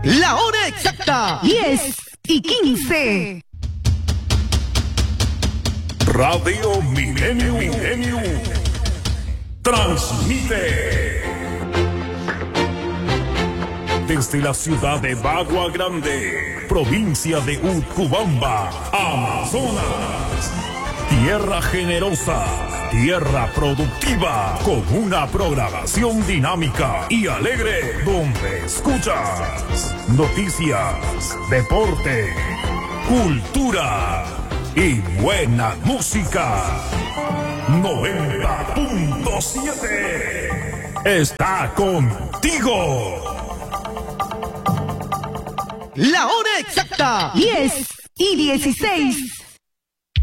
La hora exacta, 10:15. Radio Milenio transmite desde la ciudad de Bagua Grande, provincia de Utcubamba, Amazonas. Tierra generosa, tierra productiva, con una programación dinámica y alegre, donde escuchas noticias, deporte, cultura y buena música. 90.7 está contigo. La hora exacta, 10:16.